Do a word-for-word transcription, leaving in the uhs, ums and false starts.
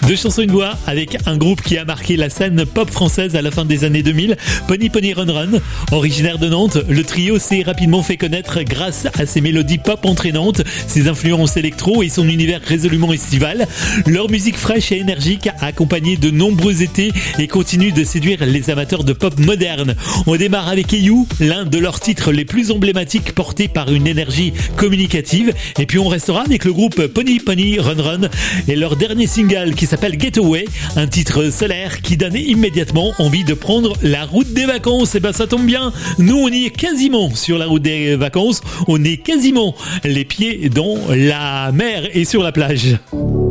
Deux chansons, une voix avec un groupe qui a marqué la scène pop française à la fin des années deux mille, Pony Pony Run Run. Originaire de Nantes, le trio s'est rapidement fait connaître grâce à ses mélodies pop entraînantes, ses influences électro et son univers résolument estival. Leur musique fraîche et énergique a accompagné de nombreux étés et continue de séduire les amateurs de pop moderne. On démarre avec You, l'un de leurs titres les plus emblématiques porté par une énergie communicative. Et puis on restera avec le groupe Pony Pony Run Run et leur dernier single qui s'appelle Getaway, un titre solaire qui donne immédiatement envie de prendre la route des vacances. Et ben ça tombe bien, nous on y est quasiment sur la route des vacances, on est quasiment les pieds dans la mer et sur la plage.